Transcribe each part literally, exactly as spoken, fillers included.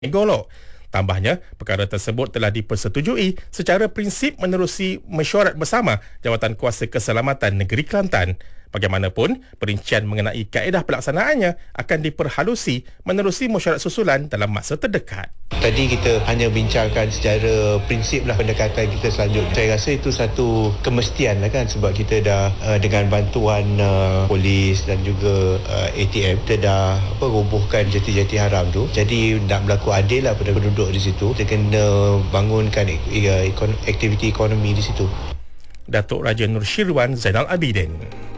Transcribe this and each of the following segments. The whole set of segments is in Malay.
Golok. Tambahnya, perkara tersebut telah dipersetujui secara prinsip menerusi mesyuarat bersama Jawatan Kuasa Keselamatan Negeri Kelantan. Bagaimanapun, perincian mengenai kaedah pelaksanaannya akan diperhalusi menerusi mesyuarat susulan dalam masa terdekat. Tadi kita hanya bincangkan secara prinsip lah pendekatan kita selanjutnya. Saya rasa itu satu kemestian lah kan, sebab kita dah uh, dengan bantuan uh, polis dan juga uh, A T M, kita dah apa, robohkan jati-jati haram tu. Jadi nak berlaku adil lah pada penduduk di situ. Kita kena bangunkan uh, ekon- aktiviti ekonomi di situ. Datuk Raja Nur Syirwan Zainal Abidin.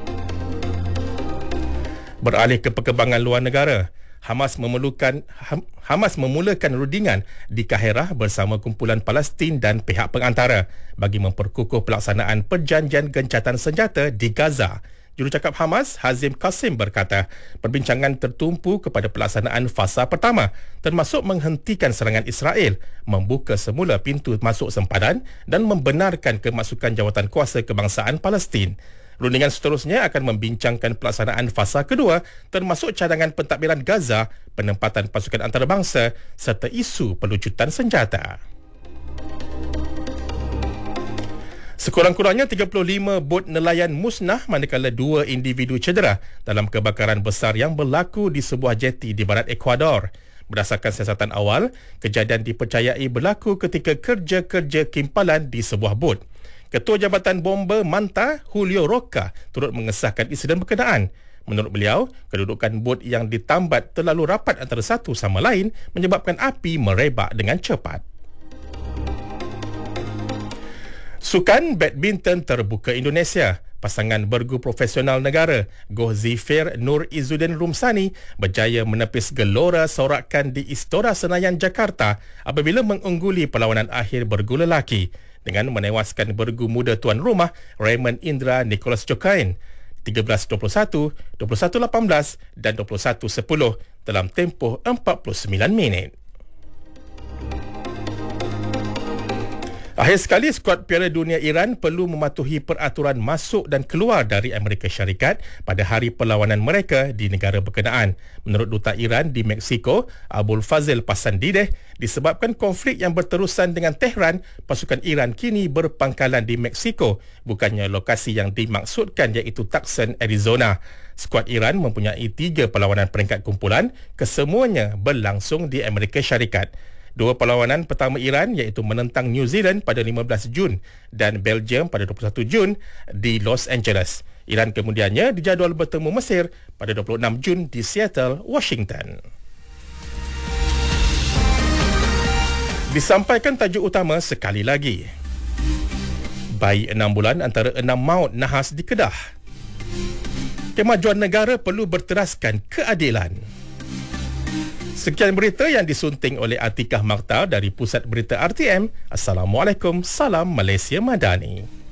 Beralih ke perkembangan luar negara, Hamas memerlukan Hamas memulakan rundingan di Kaherah bersama kumpulan Palestin dan pihak pengantara bagi memperkukuh pelaksanaan perjanjian gencatan senjata di Gaza. Jurucakap Hamas, Hazim Qasim berkata, perbincangan tertumpu kepada pelaksanaan fasa pertama, termasuk menghentikan serangan Israel, membuka semula pintu masuk sempadan dan membenarkan kemasukan Jawatan Kuasa Kebangsaan Palestin. Rundingan seterusnya akan membincangkan pelaksanaan fasa kedua, termasuk cadangan pentadbiran Gaza, penempatan pasukan antarabangsa serta isu pelucutan senjata. Sekurang-kurangnya tiga puluh lima bot nelayan musnah manakala dua individu cedera dalam kebakaran besar yang berlaku di sebuah jeti di barat Ecuador. Berdasarkan siasatan awal, kejadian dipercayai berlaku ketika kerja-kerja kimpalan di sebuah bot. Ketua Jabatan Bomba Manta, Julio Roca, turut mengesahkan insiden berkenaan. Menurut beliau, kedudukan bot yang ditambat terlalu rapat antara satu sama lain menyebabkan api merebak dengan cepat. Sukan badminton terbuka Indonesia. Pasangan bergu profesional negara, Goh Zifir Nur Izzuddin Rumsani, berjaya menepis gelora sorakan di Istora Senayan, Jakarta apabila mengungguli perlawanan akhir bergu lelaki dengan menewaskan bergu muda tuan rumah Raymond Indra Nicholas Jokain tiga belas dua puluh satu, dua puluh satu lapan belas dan dua puluh satu sepuluh dalam tempoh empat puluh sembilan minit. Akhir sekali, skuad Piala Dunia Iran perlu mematuhi peraturan masuk dan keluar dari Amerika Syarikat pada hari perlawanan mereka di negara berkenaan. Menurut Duta Iran di Mexico, Abul Fazil Pasandideh, disebabkan konflik yang berterusan dengan Tehran, pasukan Iran kini berpangkalan di Mexico, bukannya lokasi yang dimaksudkan iaitu Tucson, Arizona. Skuad Iran mempunyai tiga perlawanan peringkat kumpulan, kesemuanya berlangsung di Amerika Syarikat. Dua perlawanan pertama Iran iaitu menentang New Zealand pada lima belas Jun dan Belgium pada dua puluh satu Jun di Los Angeles. Iran kemudiannya dijadual bertemu Mesir pada dua puluh enam Jun di Seattle, Washington. Disampaikan tajuk utama sekali lagi. Bayi enam bulan antara enam maut nahas di Kedah. Kemajuan negara perlu berteraskan keadilan. Sekian berita yang disunting oleh Atikah Makhtar dari Pusat Berita R T M. Assalamualaikum, salam Malaysia Madani.